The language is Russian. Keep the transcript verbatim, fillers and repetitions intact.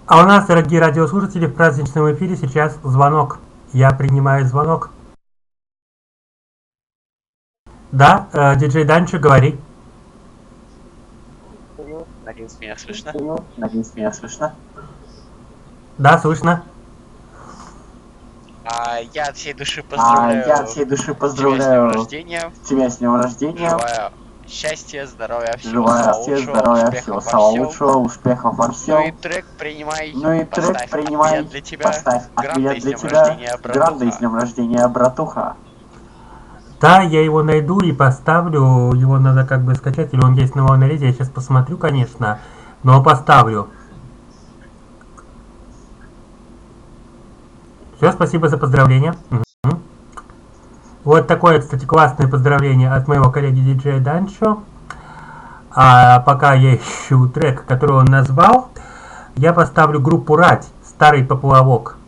А у нас, дорогие радиослушатели, в праздничном эфире сейчас звонок. Я принимаю звонок. Да, э, диджей Данчо, говори. Надеюсь, меня слышно? Надеюсь, меня слышно? Да, слышно. А, я от всей души А, поздравляю я от всей души тебя с днем поздравляю рождения. тебя с днем рождения. Желаю счастья, здоровья, всего Желаю самого счастья, лучшего, здоровья, успехов всего во самого всем. лучшего, успехов во Ну и всем. трек принимай, Ну и поставь трек принимай, от меня для тебя. поставь от Гранда меня и с для днем тебя. рождения, Гранда и с братуха. днем рождения, братуха. Да, я его найду и поставлю. Его надо как бы скачать, или он есть на монорите. Я сейчас посмотрю, конечно, но поставлю. Все, спасибо за поздравление. Угу. Вот такое, кстати, классное поздравление от моего коллеги диджея Данчо. А пока я ищу трек, который он назвал, я поставлю группу Рать, «Старый поплавок».